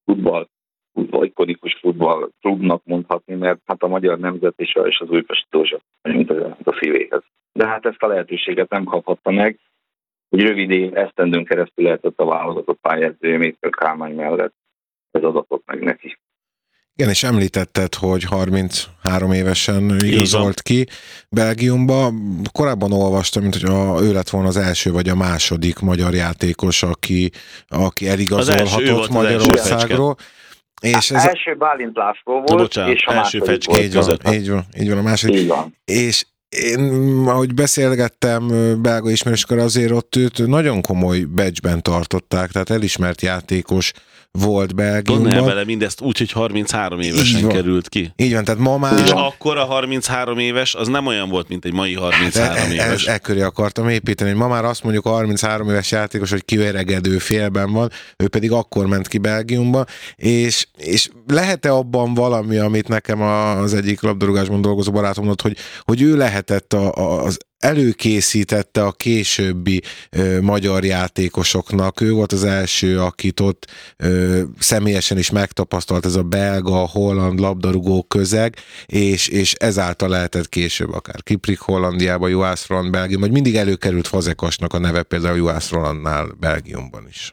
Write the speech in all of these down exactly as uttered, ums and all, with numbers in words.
futball, futball, ikonikus futballklubnak mondhatni, mert hát a magyar nemzet és az Újpesti Dózsa, mint a szívéhez. De hát ezt a lehetőséget nem kaphatta meg, hogy rövid év esztendőn keresztül lehetett a válogatott pályázója Mészkő Kálmán mellett. Ez adatot meg neki. Igen, és említetted, hogy harminchárom évesen igazolt ki Belgiumba. Korábban olvastam, mint hogy a, ő lett volna az első vagy a második magyar játékos, aki, aki eligazolhatott Magyarországról. És ez első Bálint László volt, bocsánat, és a első második volt. Így van, így van, így van a második. Így van. És én, ahogy beszélgettem belga ismerősökkel, azért ott őt nagyon komoly badge-ben tartották, tehát elismert játékos volt Belgiumban. Gondolj vele mindezt úgy, hogy harminchárom évesen került ki. Így van, tehát ma már... És akkor a harminchárom éves, az nem olyan volt, mint egy mai harminchárom éves. Ez ekköré akartam építeni, hogy ma már azt mondjuk a harminchárom éves játékos, hogy kiveregedő félben van, ő pedig akkor ment ki Belgiumba, és, és lehet-e abban valami, amit nekem az egyik labdarúgásban dolgozó barátom mondott, hogy, hogy ő lehetett a, a, az előkészítette a későbbi ö, magyar játékosoknak. Ő volt az első, akit ott ö, személyesen is megtapasztalt ez a belga, holland labdarúgó közeg, és, és ezáltal lehetett később akár Kiprik Hollandiába, Joás Roland Belgium, vagy mindig előkerült Fazekasnak a neve például Joás Rolandnál Belgiumban is.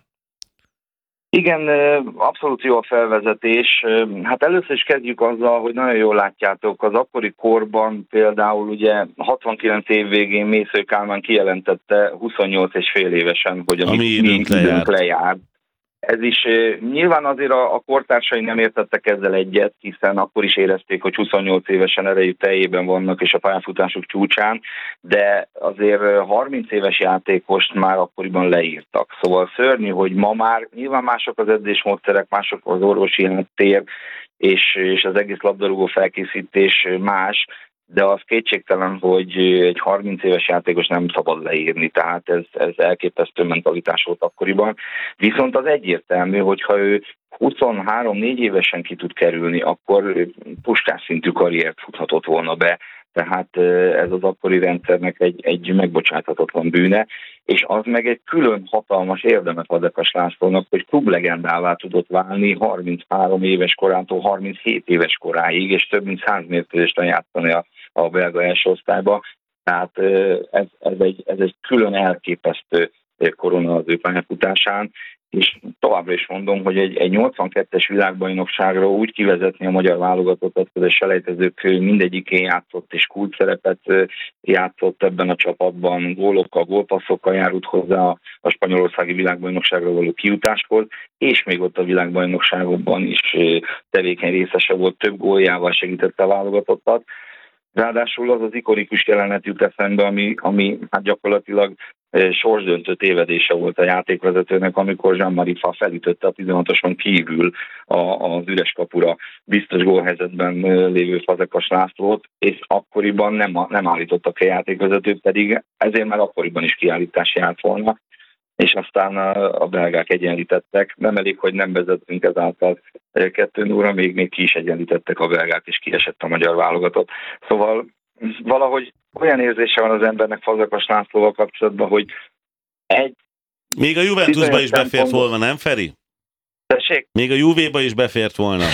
Igen, abszolút jó a felvezetés. Hát először is kezdjük azzal, hogy nagyon jól látjátok, az akkori korban például ugye hatvankilenc év végén Mésző Kálmán kijelentette huszonnyolc és fél évesen, hogy a mi időnk lejár. lejár. Ez is nyilván azért a, a kortársai nem értettek ezzel egyet, hiszen akkor is érezték, hogy huszonnyolc évesen erejük teljében vannak és a pályafutásuk csúcsán, de azért harminc éves játékost már akkoriban leírtak. Szóval szörnyű, hogy ma már nyilván mások az edzésmódszerek, mások az orvosi háttér, és, és az egész labdarúgó felkészítés más, de az kétségtelen, hogy egy harminc éves játékos nem szabad leírni, tehát ez, ez elképesztő mentalitás volt akkoriban. Viszont az egyértelmű, hogyha ő huszonhárom-négy évesen ki tud kerülni, akkor puskás szintű karriert futhatott volna be, tehát ez az akkori rendszernek egy, egy megbocsáthatatlan bűne, és az meg egy külön hatalmas érdeme Fazekas Lászlónak, hogy klublegendává tudott válni harminchárom éves korától harminchét éves koráig, és több mint száz mérkőzést játszani a, a belga első osztályba. Tehát ez, ez, egy, ez egy külön elképesztő korona az ő pályafutásán, és továbbra is mondom, hogy egy, egy nyolcvankettes világbajnokságra úgy kivezetni a magyar válogatottat, hogy a selejtezők mindegyikén játszott és kult szerepet játszott ebben a csapatban, gólokkal, gólpasszokkal járult hozzá a, a spanyolországi világbajnokságra való kijutáshoz, és még ott a világbajnokságokban is tevékeny részese volt, több góljával segítette a válogatottat. Ráadásul az az ikonikus jelenet jut eszembe, ami, ami hát gyakorlatilag sorsdöntő tévedése volt a játékvezetőnek, amikor Jean-Marie Fa felütötte a tizenhatoson kívül a, az üres kapura biztos gólhelyzetben lévő Fazekas Lászlót, és akkoriban nem, nem állítottak a játékvezetőt, pedig ezért már akkoriban is kiállítás járt volna, és aztán a, a belgák egyenlítettek. Nem elég, hogy nem vezettünk ezáltal kettő nullra, még, még ki is egyenlítettek a belgák, és kiesett a magyar válogatott. Szóval valahogy olyan érzése van az embernek Fazekas Lászlóval kapcsolatban, hogy egy... Még a Juventusba is befért volna, nem Feri? Tessék? Még a Juvéba is befért volna.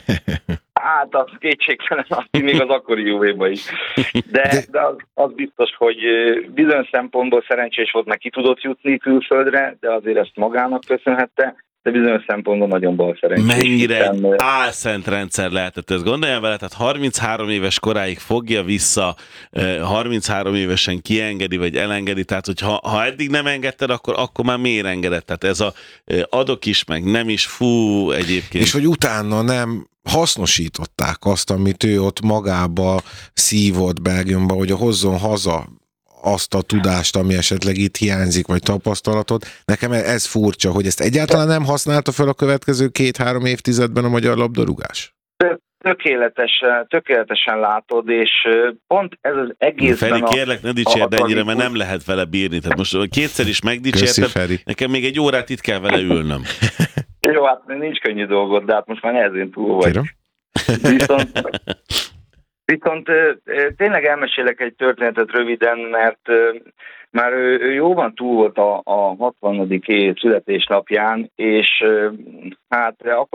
Hát az kétségtelen, még az akkori Juvéba is. De, de az, az biztos, hogy bizonyos szempontból szerencsés volt, meg ki tudott jutni külföldre, de azért ezt magának köszönhette, de bizonyos szempontból nagyon bal szerencsés. Mennyire hiszen... álszent rendszer lehetett ez. Gondoljál vele, tehát harminchárom éves koráig fogja vissza, harminchárom évesen kiengedi, vagy elengedi, tehát hogy ha, ha eddig nem engedted, akkor, akkor már miért engedett? Tehát ez a adok is, meg nem is, fú, egyébként. És hogy utána nem hasznosították azt, amit ő ott magába szívott Belgiumba, hogy hozzon haza azt a tudást, ami esetleg itt hiányzik, vagy tapasztalatot. Nekem ez furcsa, hogy ezt egyáltalán nem használta fel a következő két-három évtizedben a magyar labdarúgás. Tökéletesen, tökéletesen látod, és pont ez az egészben... Feri, kérlek, ne dicsérd ennyire, mert nem lehet vele bírni. Tehát most kétszer is megdicsérted, nekem még egy órát itt kell vele ülnöm. Jó, hát nincs könnyű dolgod, de hát most már nehezén túl vagy. Viszont... Viszont tényleg elmesélek egy történetet röviden, mert már ő, ő jóban túl volt a, a hatvanadik születésnapján, és hát akkor